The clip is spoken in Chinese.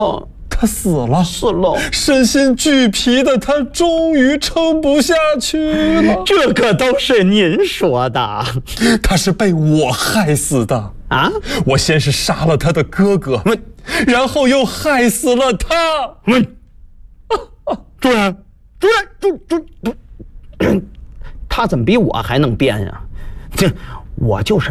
他死了， 死了， 身心俱疲的他终于撑不下去了。 这可都是您说的。 他是被我害死的啊！ 我先是杀了他的哥哥，然后又害死了他。 主任，他怎么比我还能编呀？我就是